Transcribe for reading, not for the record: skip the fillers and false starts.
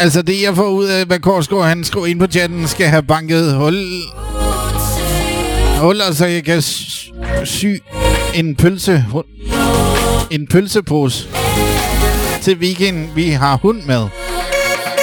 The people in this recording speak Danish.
Altså det jeg får ud af, hvad Korsgaard han skriver ind på chatten, skal have banket huller, så jeg kan sy en pølsepose til weekenden. Vi har hund med.